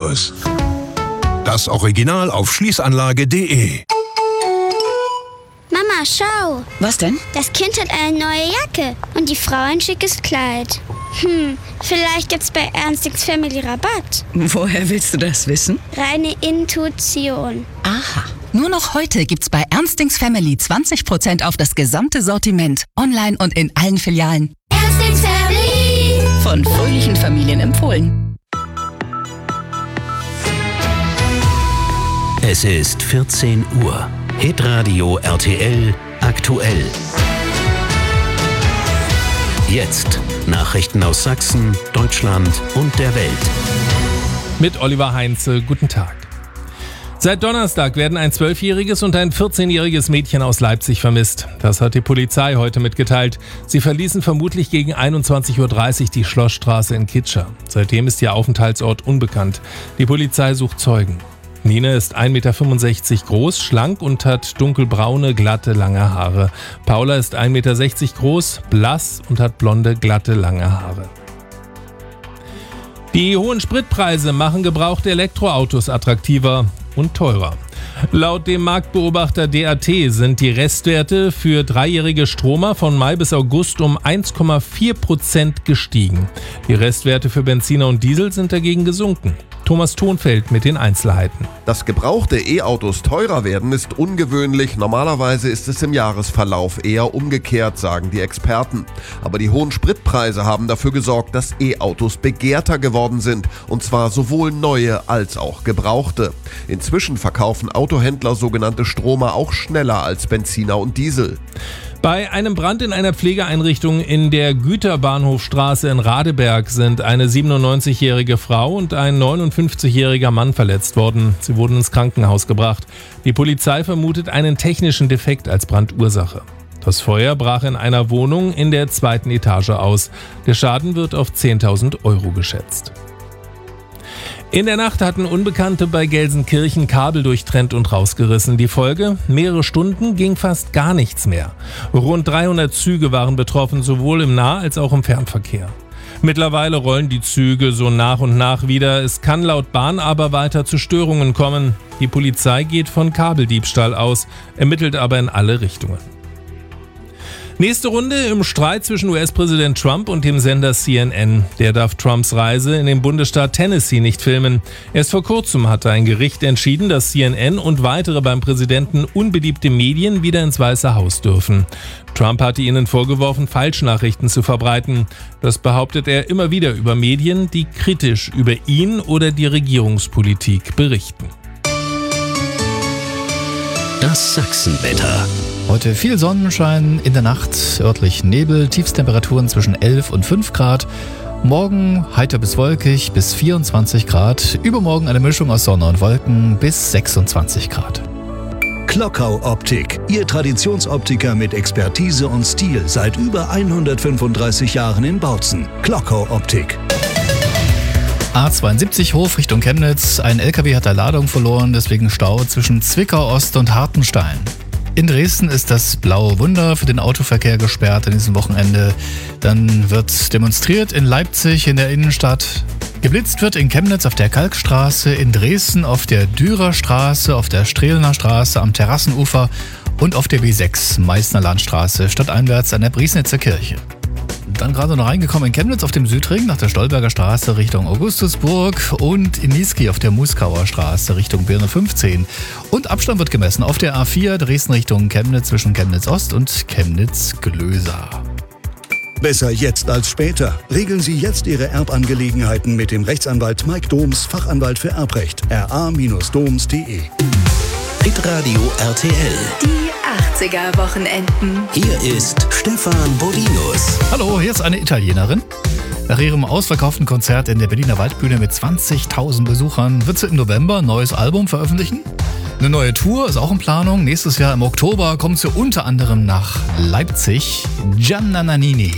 Bodinos. Das Original auf schließanlage.de. Mama, schau. Was denn? Das Kind hat eine neue Jacke und die Frau ein schickes Kleid. Vielleicht gibt's bei Ernstings Family Rabatt. Woher willst du das wissen? Reine Intuition. Aha. Nur noch heute gibt's bei Ernstings Family 20% auf das gesamte Sortiment. Online und in allen Filialen. Ernstings Family. Von fröhlichen Familien empfohlen. Es ist 14 Uhr. Hitradio RTL aktuell. Jetzt Nachrichten aus Sachsen, Deutschland und der Welt. Mit Oliver Heinze, guten Tag. Seit Donnerstag werden ein 12-jähriges und ein 14-jähriges Mädchen aus Leipzig vermisst. Das hat die Polizei heute mitgeteilt. Sie verließen vermutlich gegen 21.30 Uhr die Schlossstraße in Kitscher. Seitdem ist ihr Aufenthaltsort unbekannt. Die Polizei sucht Zeugen. Nina ist 1,65 Meter groß, schlank und hat dunkelbraune, glatte, lange Haare. Paula ist 1,60 Meter groß, blass und hat blonde, glatte, lange Haare. Die hohen Spritpreise machen gebrauchte Elektroautos attraktiver und teurer. Laut dem Marktbeobachter DAT sind die Restwerte für dreijährige Stromer von Mai bis August um 1,4% gestiegen. Die Restwerte für Benziner und Diesel sind dagegen gesunken. Thomas Thonfeld mit den Einzelheiten. Dass gebrauchte E-Autos teurer werden, ist ungewöhnlich. Normalerweise ist es im Jahresverlauf eher umgekehrt, sagen die Experten. Aber die hohen Spritpreise haben dafür gesorgt, dass E-Autos begehrter geworden sind. Und zwar sowohl neue als auch gebrauchte. Inzwischen verkaufen Autohändler sogenannte Stromer auch schneller als Benziner und Diesel. Bei einem Brand in einer Pflegeeinrichtung in der Güterbahnhofstraße in Radeberg sind eine 97-jährige Frau und ein 59-jähriger Mann verletzt worden. Sie wurden ins Krankenhaus gebracht. Die Polizei vermutet einen technischen Defekt als Brandursache. Das Feuer brach in einer Wohnung in der 2. Etage aus. Der Schaden wird auf 10.000 Euro geschätzt. In der Nacht hatten Unbekannte bei Gelsenkirchen Kabel durchtrennt und rausgerissen. Die Folge? Mehrere Stunden ging fast gar nichts mehr. Rund 300 Züge waren betroffen, sowohl im Nah- als auch im Fernverkehr. Mittlerweile rollen die Züge so nach und nach wieder. Es kann laut Bahn aber weiter zu Störungen kommen. Die Polizei geht von Kabeldiebstahl aus, ermittelt aber in alle Richtungen. Nächste Runde im Streit zwischen US-Präsident Trump und dem Sender CNN. Der darf Trumps Reise in den Bundesstaat Tennessee nicht filmen. Erst vor kurzem hatte ein Gericht entschieden, dass CNN und weitere beim Präsidenten unbeliebte Medien wieder ins Weiße Haus dürfen. Trump hatte ihnen vorgeworfen, Falschnachrichten zu verbreiten. Das behauptet er immer wieder über Medien, die kritisch über ihn oder die Regierungspolitik berichten. Das Sachsenwetter. Heute viel Sonnenschein, in der Nacht örtlich Nebel, Tiefstemperaturen zwischen 11 und 5 Grad. Morgen heiter bis wolkig bis 24 Grad. Übermorgen eine Mischung aus Sonne und Wolken bis 26 Grad. Klockau Optik, Ihr Traditionsoptiker mit Expertise und Stil seit über 135 Jahren in Bautzen. Klockau Optik. A72 Hof Richtung Chemnitz. Ein LKW hat da Ladung verloren, deswegen Stau zwischen Zwickau Ost und Hartenstein. In Dresden ist das Blaue Wunder für den Autoverkehr gesperrt an diesem Wochenende. Dann wird demonstriert in Leipzig in der Innenstadt. Geblitzt wird in Chemnitz auf der Kalkstraße, in Dresden auf der Dürer Straße, auf der Strehlener Straße am Terrassenufer und auf der B6 Meißner Landstraße stadteinwärts an der Briesnitzer Kirche. Dann gerade noch reingekommen in Chemnitz auf dem Südring nach der Stolberger Straße Richtung Augustusburg und in Niesky auf der Muskauer Straße Richtung Birne 15. Und Abstand wird gemessen auf der A4 Dresden Richtung Chemnitz zwischen Chemnitz Ost und Chemnitz Glösa. Besser jetzt als später. Regeln Sie jetzt Ihre Erbangelegenheiten mit dem Rechtsanwalt Mike Doms, Fachanwalt für Erbrecht. ra-doms.de. Hitradio RTL. Die 80er-Wochenenden. Hier ist Stefan Bodinos. Hallo, hier ist eine Italienerin. Nach ihrem ausverkauften Konzert in der Berliner Waldbühne mit 20.000 Besuchern wird sie im November ein neues Album veröffentlichen. Eine neue Tour ist auch in Planung. Nächstes Jahr im Oktober kommt sie unter anderem nach Leipzig. Gianna Nannini.